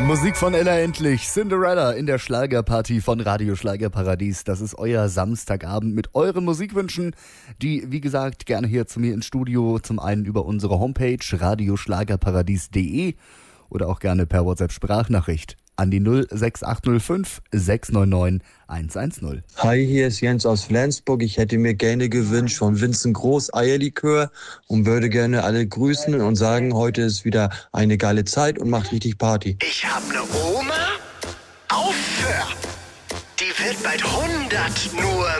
Musik von Ella Endlich, Cinderella in der Schlagerparty von Radio Schlagerparadies. Das ist euer Samstagabend mit euren Musikwünschen, die, wie gesagt, gerne hier zu mir ins Studio, zum einen über unsere Homepage radioschlagerparadies.de oder auch gerne per WhatsApp-Sprachnachricht an die 06805 699 110. Hi, hier ist Jens aus Flensburg. Ich hätte mir gerne gewünscht von Vincent Groß Eierlikör und würde gerne alle grüßen und sagen, heute ist wieder eine geile Zeit und macht richtig Party. Ich hab ne Oma, aufhör! Die wird bald 100, nur